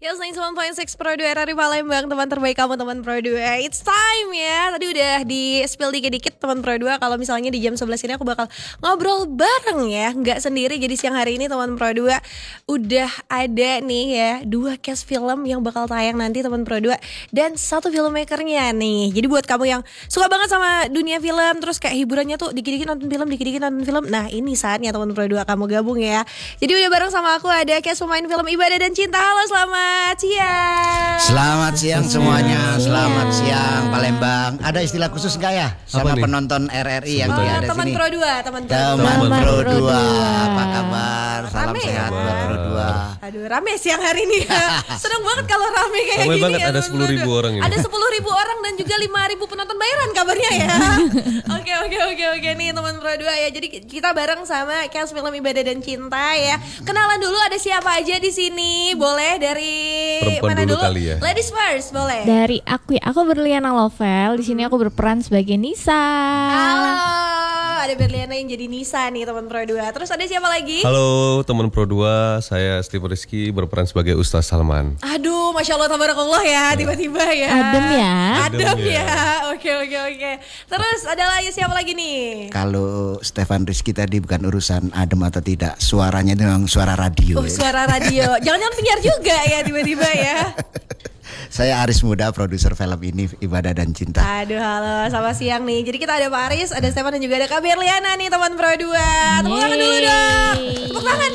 Podcast 91.6 Pro 2 RRI Palembang, teman terbaik kamu teman Pro 2. It's time ya. Tadi udah di spill dikit-dikit teman Pro 2 kalau misalnya di jam 11 ini aku bakal ngobrol bareng ya, nggak sendiri. Jadi siang hari ini teman Pro 2 udah ada nih ya 2 cast film yang bakal tayang nanti teman Pro 2 dan 1 filmmakernya nih. Jadi buat kamu yang suka banget sama dunia film, terus kayak hiburannya tuh dikit-dikit nonton film, dikit-dikit nonton film. Nah, ini saatnya teman Pro 2 kamu gabung ya. Jadi udah bareng sama aku ada cast pemain film Ibadah dan Cinta. Halo, selamat siang. Selamat siang semuanya. Selamat siang Palembang. Ada istilah khusus nggak ya sama penonton RRI yang ada teman sini? Pro 2, teman Pro 2. Apa kabar? Salam Rame sehat buat Pro 2. Aduh, rame siang hari ini. Seneng banget kalau rame kayak rame gini banget, ya. ada 10.000 orang ini. Ada 10.000 orang dan juga 5.000 penonton bayaran kabarnya ya. Oke nih teman Pro 2 ya. Jadi kita bareng sama cast film Ibadah dan Cinta ya. Kenalan dulu ada siapa aja di sini? Boleh dari perempuan mana dulu? kali ya. Ladies first, boleh. Dari aku Berliana Lovel. Di sini aku berperan sebagai Nisa. Halo, ada Berliana yang jadi Nisa nih teman Pro 2. Terus ada siapa lagi? Halo teman Pro 2, saya Steve Rizky berperan sebagai Ustaz Salman. Aduh, Masya Allah, tabarakallah ya, tiba-tiba ya. Adem ya. Adem ya. Oke. Terus ada lagi siapa lagi nih? Kalau Stefan Rizky tadi bukan urusan adem atau tidak, suaranya itu memang suara radio. Oh, suara radio. Jangan-jangan penyiar juga ya tiba-tiba ya. Saya Aris Muda, produser film ini Ibadah dan Cinta. Aduh, halo, selamat siang nih. Jadi kita ada Pak Aris, ada Stefan dan juga ada Kak Berliana nih teman Pro 2. Tepuk tangan dulu dong. Tepuk tangan.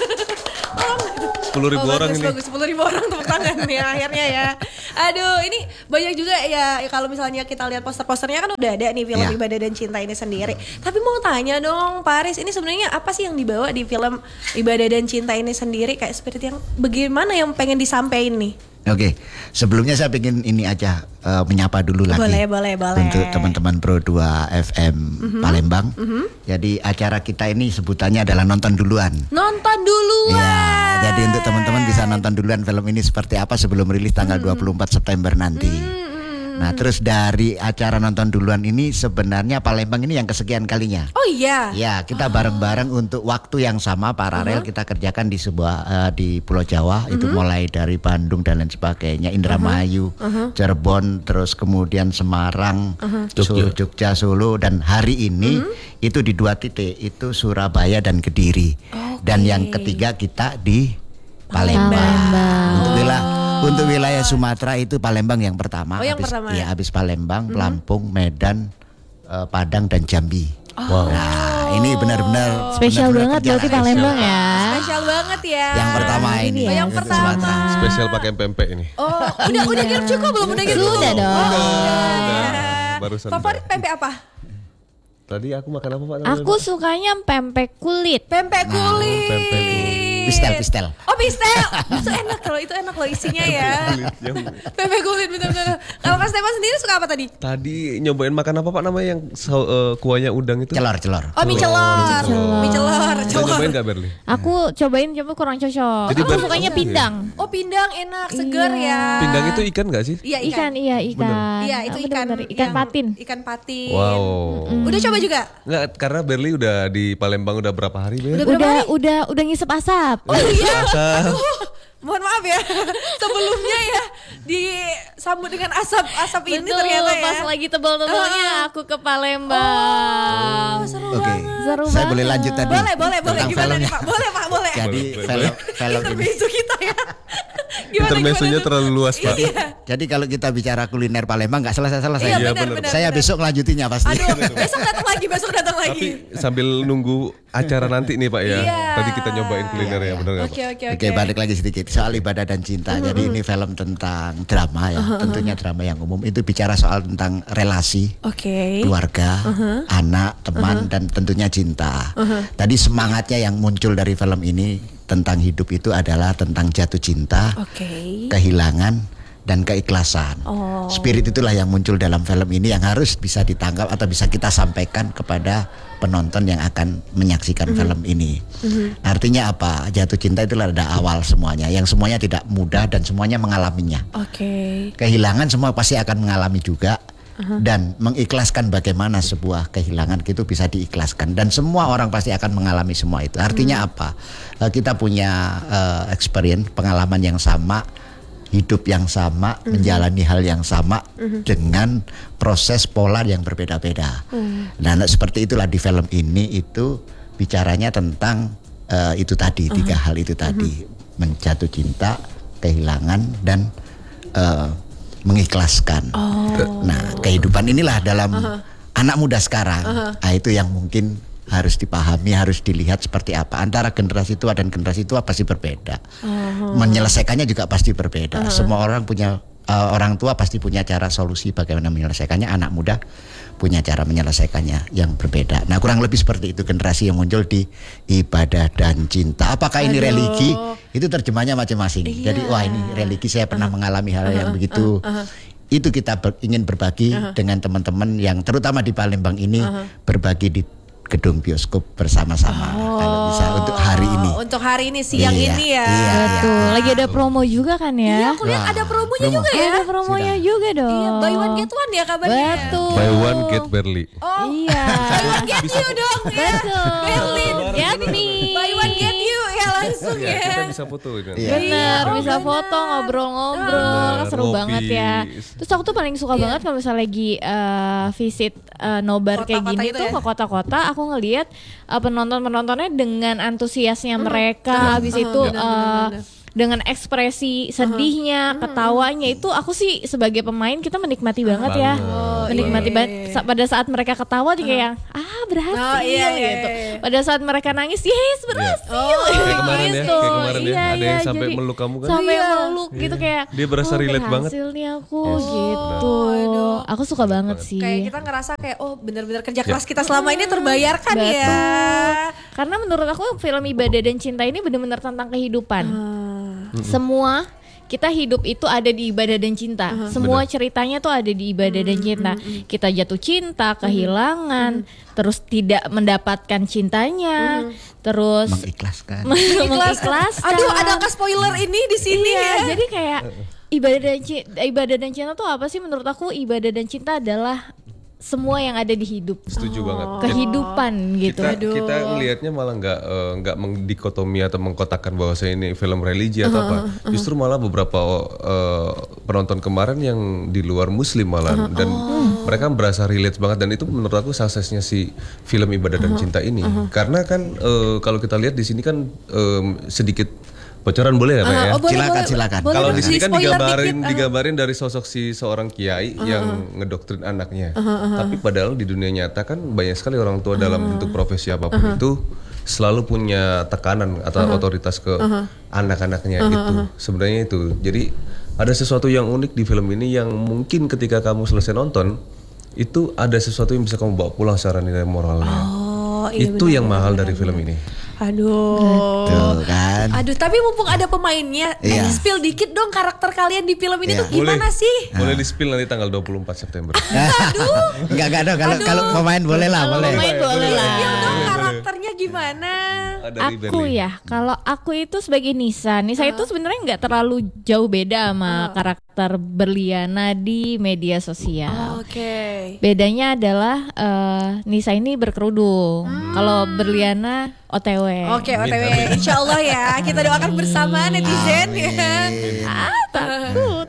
10.000 orang ini. Bagus, 10.000 orang tepuk tangan nih akhirnya ya. Aduh, ini banyak juga ya kalau misalnya kita lihat poster-posternya kan udah ada nih film Ibadah dan Cinta ini sendiri. Tapi mau tanya dong Pak Aris, ini sebenarnya apa sih yang dibawa di film Ibadah dan Cinta ini sendiri? Kayak seperti yang bagaimana yang pengen disampaikan nih? Oke, sebelumnya saya ingin ini aja menyapa dulu lagi. Boleh. Untuk teman-teman Pro 2 FM Palembang. Jadi acara kita ini sebutannya adalah nonton duluan. Nonton duluan. Ya, jadi untuk teman-teman bisa nonton duluan film ini seperti apa sebelum rilis tanggal 24 September nanti. Nah, terus dari acara nonton duluan ini sebenarnya Palembang ini yang kesekian kalinya. Oh iya. Ya, kita bareng-bareng untuk waktu yang sama paralel kita kerjakan di sebuah di Pulau Jawa itu mulai dari Bandung dan lain sebagainya, Indramayu, Cirebon, terus kemudian Semarang, Jogja, Solo, dan hari ini itu di 2 titik, itu Surabaya dan Kediri. Dan yang ketiga kita di Palembang. Untuk wilayah Sumatera itu Palembang yang pertama. Oh, yang pertama. Ya, habis Palembang, Lampung, Medan, Padang dan Jambi. Wow. Nah, ini benar-benar Spesial banget berarti Palembang ya. Spesial banget ya. Yang pertama ini. Oh, yang pertama. Spesial pakai pempek ini. Oh, udah ngirim juga belum? Udah ngirim Sudah dong. Barusan. Favorit pempek apa? Tadi aku makan apa Pak? namanya, Aku Pak? sukanya pempek kulit. Pempek kulit. pempek kulit. Pistel. Oh, pistel. Itu enak loh isinya ya. Pempek kulit betul-betul. Kalau Kak Stefan sendiri suka apa tadi? Tadi nyobain makan apa Pak namanya yang kuahnya udang itu? Celor. Oh, mie celor. Udah nyobain gak Berli? Aku cobain kurang cocok. Jadi Aku sukanya pindang. Oh, pindang enak, segar ya. Pindang itu ikan gak sih? Iya, Ikan. Iya, itu ikan. Bener. Ikan patin. Ikan patin. Wow. Udah coba juga? Enggak, karena Berli udah di Palembang udah berapa hari Ber? Udah ngisep asap. Oh iya. Aduh, mohon maaf ya. Sebelumnya ya disambut dengan asap ini ternyata ya. Pas lagi tebal-tebalnya aku ke Palembang. Seru Oke. banget. Seru Saya banget. boleh lanjut tadi. Boleh. Tentang Gimana nih filmnya. Pak? Boleh Pak, boleh. Jadi film ini. Intermezzo kita ya. Intermezzonya terlalu luas Pak. Jadi kalau kita bicara kuliner Palembang nggak selesai. Iya, benar. Saya besok ngelanjutinya pasti. Aduh, besok datang lagi. Tapi sambil nunggu acara nanti nih Pak ya. Iya. Tadi kita nyobain kuliner ya, benar nggak Pak? Oke. Balik lagi sedikit soal Ibadah dan Cinta. Jadi ini film tentang drama ya, tentunya drama yang umum. Itu bicara soal tentang relasi, Oke. keluarga, anak, teman, dan tentunya cinta. Tadi semangatnya yang muncul dari film ini tentang hidup itu adalah tentang jatuh cinta, Oke. kehilangan, dan keikhlasan. Spirit itulah yang muncul dalam film ini yang harus bisa ditangkap atau bisa kita sampaikan kepada penonton yang akan menyaksikan film ini. Artinya apa? Jatuh cinta itulah ada awal semuanya, yang semuanya tidak mudah dan semuanya mengalaminya. Oke. Kehilangan semua pasti akan mengalami juga. Dan mengikhlaskan bagaimana sebuah kehilangan itu bisa diikhlaskan, dan semua orang pasti akan mengalami semua itu. Artinya apa? Kita punya experience, pengalaman yang sama hidup yang sama, menjalani hal yang sama dengan proses pola yang berbeda-beda. Nah, seperti itulah di film ini itu bicaranya tentang itu tadi, 3 hal itu tadi, menjatuh cinta, kehilangan dan mengikhlaskan. Nah, kehidupan inilah dalam anak muda sekarang. Nah, itu yang mungkin harus dipahami, harus dilihat seperti apa. Antara generasi tua dan generasi tua pasti berbeda. Menyelesaikannya juga pasti berbeda. Semua orang punya, orang tua pasti punya cara solusi bagaimana menyelesaikannya. Anak muda punya cara menyelesaikannya yang berbeda. Nah, kurang lebih seperti itu generasi yang muncul di Ibadah dan Cinta. Apakah ini religi? Itu terjemahnya masing-masing. Jadi, wah ini religi, saya pernah mengalami hal yang begitu. Itu kita ingin berbagi dengan teman-teman yang terutama di Palembang ini, berbagi di gedung bioskop bersama-sama kalau bisa untuk hari ini. Untuk hari ini, siang ini ya. Betul. Lagi ada promo juga kan ya? Iya, aku lihat ada promonya juga ya. Ada promonya juga dong. Iya, buy one get one ya kabarnya. Betul. Buy one get barely. Oh, Iya. buy one get you dong ya. Betul. Berlin. Get me. Buy one get you ya langsung Iya, ya. kita bisa foto ini. Bener, Oh, bisa bener. foto, ngobrol-ngobrol, Bener, seru ngopi. banget ya. Terus aku tuh paling suka banget kalau misalnya lagi visit nobar kayak Kota-kota gini itu tuh ya? ke kota-kota, aku ngelihat penontonnya dengan antusiasnya mereka, habis itu dengan ekspresi sedihnya, ketawanya itu aku sih sebagai pemain kita menikmati banget ya. Menikmati banget pada saat mereka ketawa juga yang berhasil gitu. Pada saat mereka nangis, yes berhasil. Kayak kemarin ya, gitu. kayak kemarin ya, Iya, ada yang iya, sampai jadi meluk kamu kan? sampai meluk gitu kayak Dia berasa relate banget. berhasil nih aku gitu. Aku suka banget sih. Kayak kita ngerasa kayak benar-benar kerja keras kita selama ini terbayarkan Betul. ya. Karena menurut aku film Ibadah dan Cinta ini benar-benar tentang kehidupan. Semua kita hidup itu ada di ibadah dan cinta. Semua ceritanya tuh ada di ibadah dan cinta. Kita jatuh cinta, kehilangan, terus tidak mendapatkan cintanya, terus mengikhlaskan. mengikhlaskan. Aduh, adakah spoiler ini di sini Iya, ya? jadi kayak ibadah dan cinta tuh apa sih menurut aku? Ibadah dan cinta adalah semua yang ada di hidup. Setuju banget. Kehidupan gitu. Kita ngelihatnya malah nggak mendikotomi atau mengkotakkan bahwa ini film religi atau apa. Justru malah beberapa penonton kemarin yang di luar Muslim malah dan mereka berasa relate banget dan itu menurut aku suksesnya si film Ibadah dan Cinta ini. Karena kan kalau kita lihat di sini kan sedikit bocoran boleh ya Pak ya? Silakan. Kalau di sini kan Spoiler digambarin dari sosok si seorang kiai yang ngedoktrin anaknya. Tapi padahal di dunia nyata kan banyak sekali orang tua dalam bentuk profesi apapun itu selalu punya tekanan atau otoritas ke anak-anaknya itu. Sebenarnya itu. Jadi ada sesuatu yang unik di film ini yang mungkin ketika kamu selesai nonton itu ada sesuatu yang bisa kamu bawa pulang secara nilai moralnya. Itu yang mahal dari film ini. Aduh. Tuh kan. Aduh, tapi mumpung ada pemainnya, Iya. spill dikit dong karakter kalian di film ini Iya. tuh gimana sih? Boleh di-spill nanti tanggal 24 September. Enggak dong kalau pemain boleh lah, boleh. Pemain boleh lah. Spill dong karakternya gimana? Dari Aku Berlin. ya, kalau aku itu sebagai Nisa itu sebenarnya nggak terlalu jauh beda sama karakter Berliana di media sosial. Oke. Bedanya adalah Nisa ini berkerudung, kalau Berliana OTW. Oke, OTW. Insya Allah ya, kita doakan bersama netizen ya. Takut.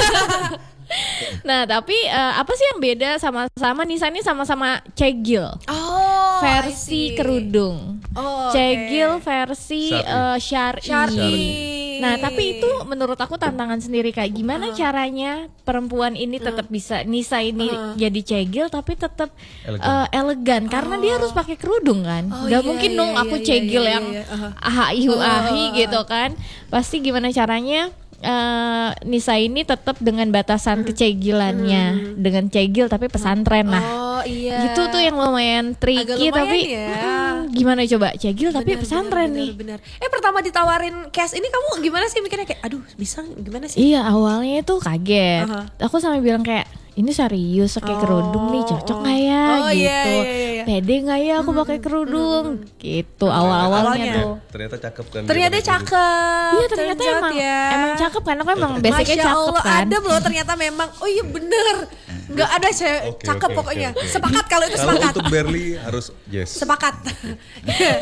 Nah, tapi apa sih yang beda sama Nisa ini sama-sama cegil. Oh, Versi kerudung. Oh, Cegil versi syar'i. Syar'i. Nah, tapi itu menurut aku tantangan sendiri kayak gimana caranya perempuan ini tetap bisa Nisa ini jadi cegil tapi tetap elegan karena dia harus pakai kerudung kan. Gak mungkin dong aku cegil yang ahi gitu kan. Pasti gimana caranya Nisa ini tetap dengan batasan kecegilannya, dengan cegil tapi pesantren lah. Oh iya. Gitu tuh yang lumayan tricky Agak lumayan tapi ya. gimana coba cegil tapi pesantren nih. Bener. Pertama ditawarin cast ini kamu gimana sih mikirnya kayak aduh bisa gimana sih? Iya, awalnya itu kaget. Aku sampai bilang kayak ini serius pakai kerudung nih, cocok nggak ya gitu. Iya. Pede nggak ya aku pakai kerudung gitu awalnya tuh. Ternyata cakep kan. Ternyata cakep. Iya, ternyata Turns out emang ya. emang cakep kan, aku emang basicnya Masya cakep Allah, kan. ada loh ternyata memang. Oh iya bener. Nggak ada cakep pokoknya. Sepakat kalau itu Kalau sepakat. untuk Berli harus yes. Sepakat.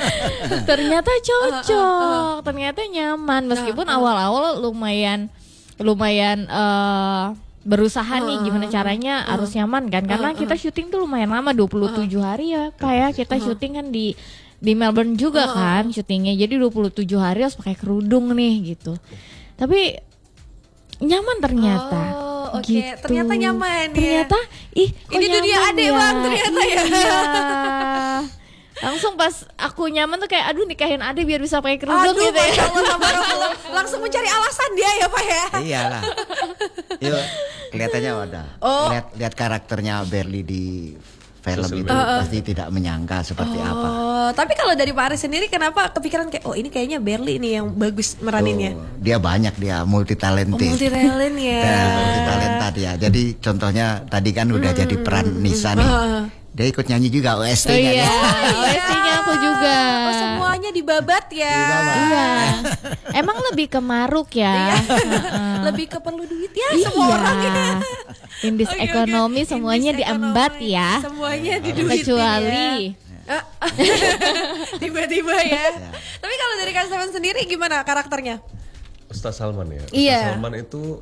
Ternyata cocok, ternyata nyaman meskipun awal-awal lumayan lumayan berusaha nih gimana caranya harus nyaman kan, karena kita syuting tuh lumayan lama 27 hari ya kayak kita syuting kan di Melbourne juga kan syutingnya, jadi 27 hari harus pakai kerudung nih gitu, tapi nyaman ternyata. Oke, gitu. ternyata nyaman ternyata, ya. kok Ini dunia nyaman adek ya? bang ternyata ya. Iya. Langsung pas aku nyaman tuh kayak aduh nikahin adek biar bisa pakai kerudung gitu ya. Masya Allah, tabarakallah. Langsung mencari alasan dia ya Pak ya. Iyalah. Yuk, kelihatannya ada. Oh. Lihat karakternya Berli di film itu pasti tidak menyangka seperti apa. Oh, tapi kalau dari Pak Aris sendiri kenapa kepikiran kayak ini kayaknya Berli nih yang bagus meraninnya? Dia banyak, dia multi talented. Multi talent ya. Multi talenta dia. Jadi contohnya tadi kan udah jadi peran Nisa nih. Dia ikut nyanyi juga OST-nya. Iya, OST-nya aku juga. Oh, semuanya dibabat ya. Iya. Emang lebih ke maruk ya. Lebih ke perlu duit ya Iya. semua orang ya. Indis Oke, ekonomi oke. semuanya Indis diembat ekonomi. ya. Semuanya diduitin Kecuali ya. Tiba-tiba ya. Tapi kalau dari Kak Steven sendiri gimana karakternya? Ustaz Salman ya. Iya. Ustaz Salman itu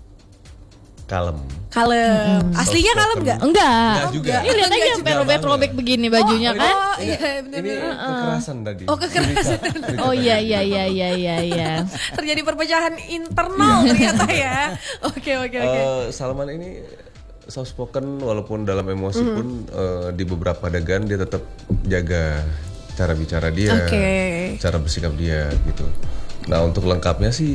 kalem. Kalem. Aslinya kalem nggak? enggak. Enggak juga. Ini lihat aja sampai robek-robek begini bajunya kan. Oh iya Ini benar-benar. kekerasan tadi. Oh, kekerasan. Cerita. Oh iya. Terjadi perpecahan internal ternyata ya. Oke. Salman ini soft spoken walaupun dalam emosi pun di beberapa adegan dia tetap jaga cara bicara dia, cara bersikap dia gitu. Nah untuk lengkapnya sih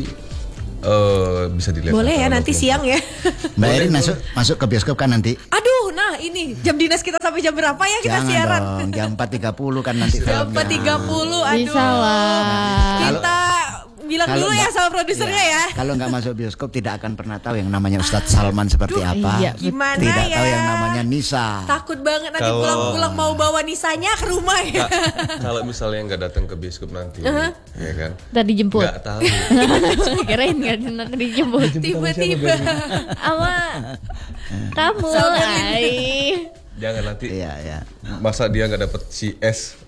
bisa dilihat. Boleh ya nanti siang ya. Mbak Erin masuk ke bioskop kan nanti? Aduh, nah ini jam dinas kita sampai jam berapa ya kita Jangan siaran? dong, jam 4.30 kan nanti Jam filmnya. 4.30, aduh. Bisa lah. Kita bilang Kalau dulu ya nggak- sama produsernya ya. Kalau nggak masuk bioskop tidak akan pernah tahu yang namanya Ustadz Salman seperti apa. iya, Gimana Tidak ya? tahu yang namanya Nisa. Takut banget nanti Kalau- pulang-pulang mau bawa Nisanya ke rumah ya. Kalau misalnya nggak datang ke bioskop nanti, ya kan? Tadi jemput. Nggak tahu. Kirain nggak nanti dijemput. Tiba-tiba. Sama kamu. Ay. Jangan nanti. Iya. Masa dia nggak dapet si S?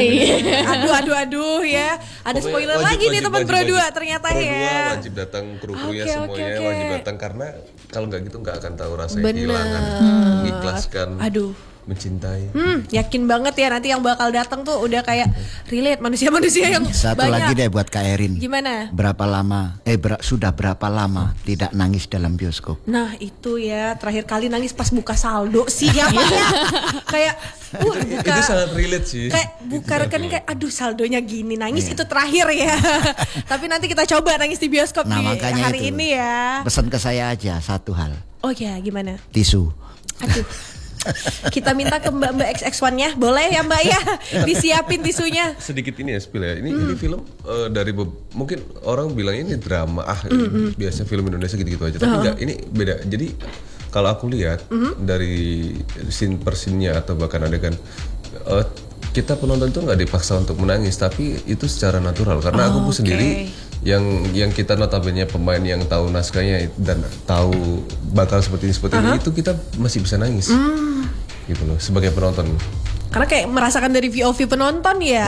Aduh ya. Ada Pokoknya spoiler wajib, lagi nih teman Pro 2 ternyata Pro ya. 2 wajib datang, kru-krunya Oke, semuanya oke. wajib datang karena kalau nggak gitu nggak akan tahu rasanya Bener. kehilangan, mengikhlaskan, Aduh. mencintai. Yakin banget ya nanti yang bakal datang tuh udah kayak relate manusia-manusia yang Satu banyak. lagi deh buat Kak Erin. Gimana? Berapa lama? Sudah berapa lama tidak nangis dalam bioskop? Nah itu ya terakhir kali nangis pas buka saldo sih ya Pak ya. Kayak buka Itu sangat relate sih. kayak buka rekening kayak aduh saldonya gini nangis itu terakhir ya. Tapi nanti kita coba nangis di bioskop Nah di makanya hari itu. ini ya. Pesan ke saya aja satu hal. Oh ya gimana? Tisu. Aduh. Kita minta ke Mbak XX1-nya. Boleh ya Mbak ya? Disiapin tisunya. Sedikit ini ya spill ya. Ini film dari mungkin orang bilang ini drama. Biasanya film Indonesia gitu-gitu aja. Tapi enggak, ini beda. Jadi kalau aku lihat dari scene per scene-nya atau bahkan adegan kita penonton tuh nggak dipaksa untuk menangis, tapi itu secara natural karena aku pun sendiri yang kita notabene pemain yang tahu naskahnya dan tahu bakal seperti ini itu kita masih bisa nangis gitu loh sebagai penonton. Karena kayak merasakan dari VOV penonton ya.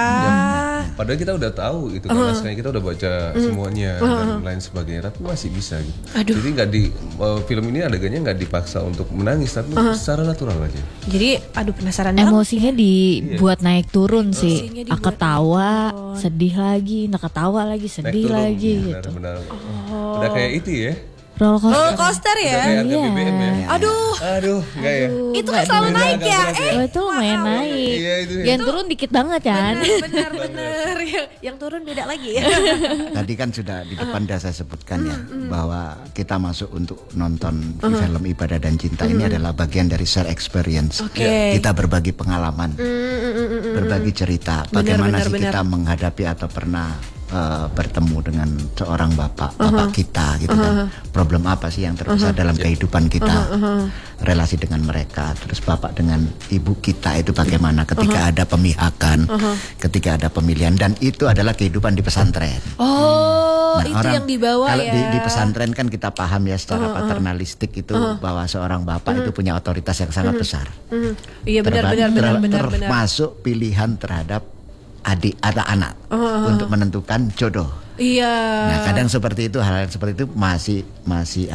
Padahal kita udah tahu itu kan naskahnya, kita udah baca semuanya dan lain sebagainya, tapi masih bisa gitu. Aduh. Jadi nggak di film ini adegannya nggak dipaksa untuk menangis, tapi secara natural aja. Jadi aduh penasaran banget. Emosinya dibuat naik turun sih. Emosinya dibuat Ketawa, sedih lagi, ketawa lagi, Naik sedih turun, lagi gitu. benar-benar. Udah kayak itu ya. Roller coaster. Roller coaster Udah ya. kayak harga BBM ya. Aduh, Enggak ya. itu kan selalu Beda naik ya. agak Oh, itu lumayan naik. Iya, itu ya. Yang turun dikit banget kan. Bener. Yang turun beda lagi ya. Tadi kan sudah di depan dah saya sebutkan ya bahwa kita masuk untuk nonton film Ibadah dan Cinta ini adalah bagian dari share experience. Oke. Kita berbagi pengalaman, berbagi cerita. Bagaimana sih kita menghadapi atau pernah bertemu dengan seorang bapak kita gitu kan. Problem apa sih yang terbesar dalam kehidupan kita? Relasi dengan mereka, terus bapak dengan ibu kita itu bagaimana ketika ada pemihakan, ketika ada pemilihan, dan itu adalah kehidupan di pesantren. Oh, Nah, itu yang dibawa kalau ya. di pesantren kan kita paham ya secara paternalistik itu bahwa seorang bapak itu punya otoritas yang sangat besar. Iya benar. Termasuk pilihan terhadap adik atau anak untuk menentukan jodoh. Iya. Nah, kadang seperti itu, hal seperti itu masih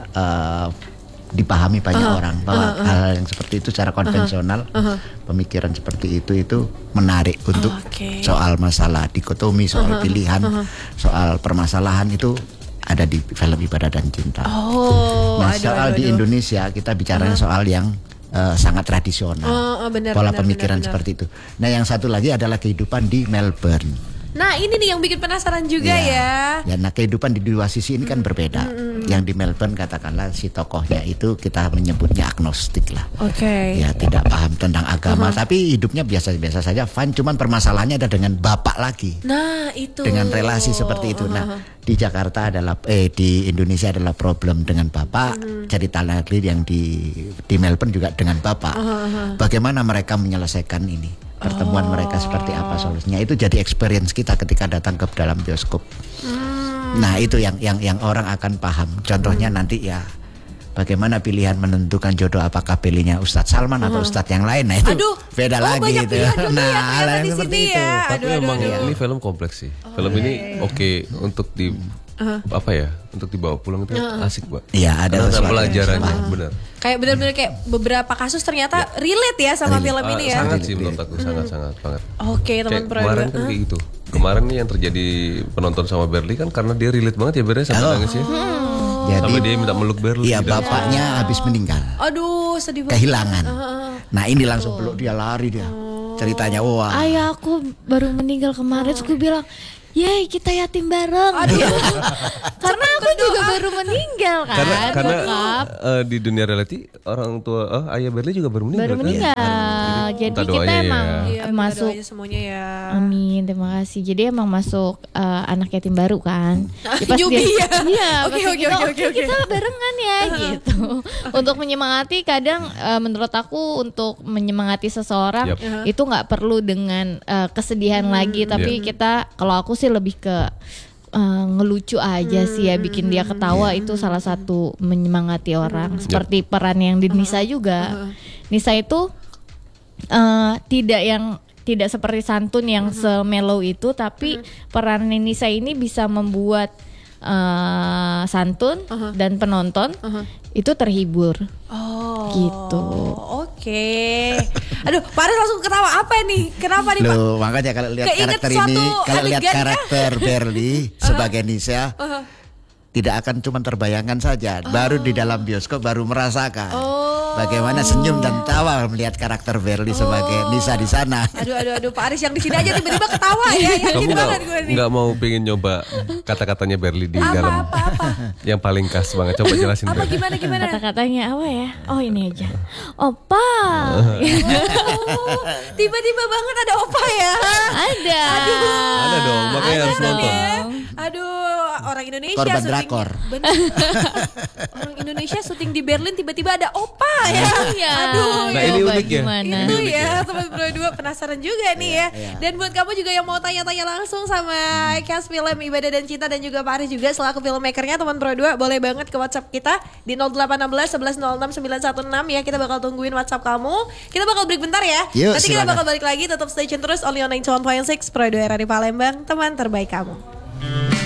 dipahami banyak orang bahwa hal yang seperti itu secara konvensional, pemikiran seperti itu menarik untuk soal masalah dikotomi, soal pilihan, soal permasalahan itu ada di film Ibadah dan Cinta. Soal di Indonesia kita bicaranya soal yang sangat tradisional, pola pemikiran seperti itu. Nah, yang satu lagi adalah kehidupan di Melbourne. Nah, ini nih yang bikin penasaran juga ya. Nah, kehidupan di dua sisi ini kan berbeda. Yang di Melbourne katakanlah si tokohnya itu kita menyebutnya agnostik lah. Ya, tidak paham tentang agama, tapi hidupnya biasa-biasa saja, fine. Cuman permasalahannya ada dengan bapak lagi. Nah, itu. Dengan relasi seperti itu. Nah, di Jakarta di Indonesia adalah problem dengan bapak. Cerita lagi yang di Melbourne juga dengan bapak. Bagaimana mereka menyelesaikan ini? Pertemuan mereka seperti apa solusinya, itu jadi experience kita ketika datang ke dalam bioskop. Nah, itu yang orang akan paham. Contohnya nanti ya, bagaimana pilihan menentukan jodoh, apakah pilihnya Ustadz Salman atau Ustadz yang lain. Nah, itu beda lagi itu. Nah, hal yang seperti itu. Tapi memang ini film kompleks sih. Film ini oke untuk untuk dibawa pulang itu asik, Mbak. Iya, ada pelajarannya, benar. Kayak benar-benar kayak beberapa kasus ternyata relate ya sama film ini ya. Sangat sih menurut aku, sangat banget. Oke, teman Pro. Kemarin kan kayak gitu. Kemarin nih yang terjadi penonton sama Berli kan karena dia relate banget ya Berli sama nangis ya. Jadi sampai dia minta meluk Berli. Iya, bapaknya habis meninggal. Aduh, sedih banget. Kehilangan. Nah, ini langsung peluk dia, lari dia. Ceritanya wah. Ayah aku baru meninggal kemarin, terus gue bilang, "Yeay, kita yatim bareng." Karena aku juga baru meninggal kan. Karena di dunia reality orang tua ayah Berli juga baru meninggal. Jadi kita emang masuk semuanya ya. Amin, terima kasih. Jadi emang masuk anak yatim baru kan. Iya. Oke, kita barengan ya gitu. Untuk menyemangati kadang menurut aku untuk menyemangati seseorang itu nggak perlu dengan kesedihan lagi, tapi kita, kalau aku sih lebih ke ngelucu aja sih ya, bikin dia ketawa itu salah satu menyemangati orang. Seperti peran yang di Nisa juga. Nisa itu tidak seperti Santun yang semellow itu, tapi peran Nisa ini bisa membuat Santun dan penonton itu terhibur. Gitu. Oke. Aduh, Paris langsung ketawa apa nih? Kenapa nih, Pak? Loh, makanya kalau lihat karakter ini, kalau lihat karakter Berli sebagai Nisa, tidak akan cuma terbayangkan saja. Baru di dalam bioskop baru merasakan bagaimana senyum dan tawa melihat karakter Berli sebagai Nisa di sana. Aduh, Pak Aris yang di sini aja tiba-tiba ketawa ya. Kamu nggak mau pengen nyoba kata-katanya Berli di dalam yang paling khas banget? Coba jelasin. Apa gimana? Kata-katanya apa ya? Oh, ini aja. Opa. Tiba-tiba banget ada opa ya. Ada dong, makanya harus nonton. Aduh, orang Indonesia korban syuting. drakor. Orang Indonesia syuting di Berlin tiba-tiba ada opa ya. Aduh, nah ini unik ya. Itu ya, teman Pro 2 penasaran juga nih ya. Dan buat kamu juga yang mau tanya-tanya langsung sama cast film Ibadah dan Cinta dan juga Pak Aris juga selaku filmmakernya, teman Pro 2, boleh banget ke WhatsApp kita di 0816 1106 916 ya. Kita bakal tungguin WhatsApp kamu. Kita bakal break bentar ya. Yuk, nanti kita bakal balik lagi, tetap stay tune terus only on 91.6 Pro 2 RRI Palembang, teman terbaik kamu.